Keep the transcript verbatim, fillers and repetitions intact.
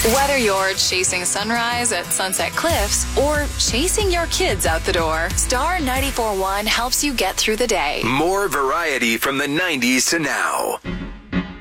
Whether you're chasing sunrise at Sunset Cliffs or chasing your kids out the door, Star ninety-four point one helps you get through the day. More variety from the nineties to now.